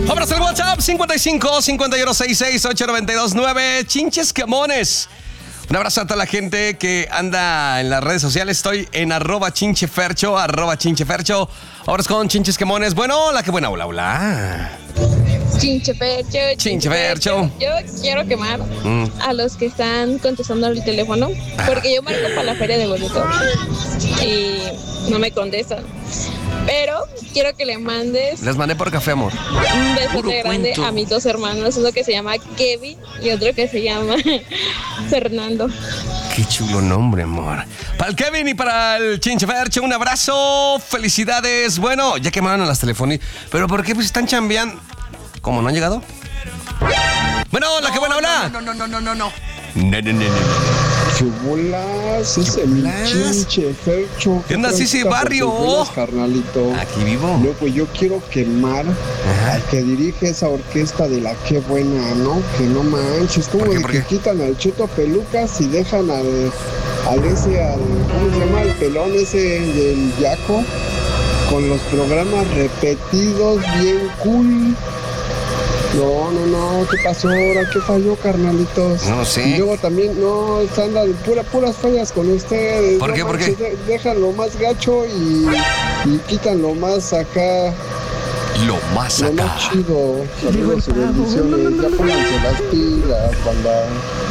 Vámonos al WhatsApp 55 51 66 8929. Chinches quemones. Un abrazo a toda la gente que anda en las redes sociales. Estoy en @chinchefercho. Ahora es con Chinches quemones. Bueno, hola, qué buena. Hola. Chinchefercho. Yo quiero quemar a los que están contestando el teléfono, porque yo marco para la feria de boleto y no me contestan. Pero quiero que le mandes... Les mandé por café, amor. Un besote grande a mis dos hermanos, uno que se llama Kevin y otro que se llama Fernando. Qué chulo nombre, amor. Para el Kevin y para el Chinchefercho, un abrazo, felicidades. Bueno, ya quemaron a las telefónicas, pero ¿por qué pues están chambeando? ¿Cómo no han llegado? Bueno, hola, qué buena, hola. No. Chubulas, ese mi Chinchefercho. ¿Qué onda, Sisi Barrio? Carnalito. Aquí vivo. No, pues yo quiero quemar al que dirige esa orquesta de la Qué Buena, ¿no? Que no manches, como de que quitan al Cheto Pelucas y dejan al ¿cómo se llama? El pelón ese del Yaco, con los programas repetidos, bien cool. No, ¿qué pasó ahora? ¿Qué falló, carnalitos? No sé. Y luego también, están puras fallas con ustedes. ¿Por qué? ¿Por qué? Dejan lo más gacho y quitan lo más acá. Lo más chido. Saludos y bendiciones. Ya pónganse las pilas, banda.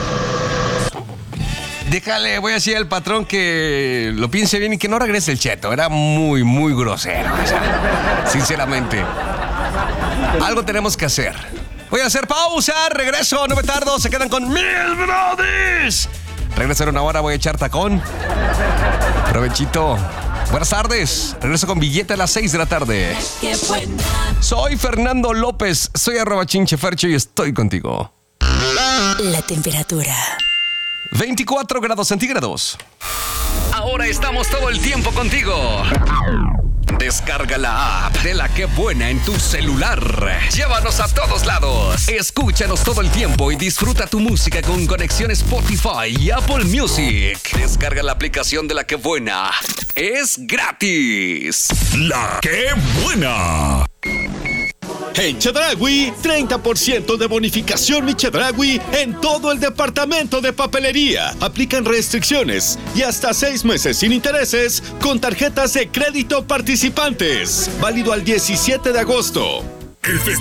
Déjale, voy a decir al patrón que lo piense bien y que no regrese el Cheto. Era muy, muy grosero. O sea, sinceramente. Algo tenemos que hacer. Voy a hacer pausa, regreso, no me tardo. Se quedan con mis brothers. Regreso en una hora, voy a echar tacón. Provechito. Buenas tardes. Regreso con billete a las 6 de la tarde. Soy Fernando López. Soy @chinchefercho y estoy contigo. La temperatura. 24 grados centígrados. Ahora estamos todo el tiempo contigo. Descarga la app de La Qué Buena en tu celular. Llévanos a todos lados. Escúchanos todo el tiempo y disfruta tu música con conexión Spotify y Apple Music. Descarga la aplicación de La Qué Buena. Es gratis. La Qué Buena. En Chedraui, 30% de bonificación Mi Chedraui en todo el departamento de papelería. Aplican restricciones y hasta 6 meses sin intereses con tarjetas de crédito participantes. Válido al 17 de agosto.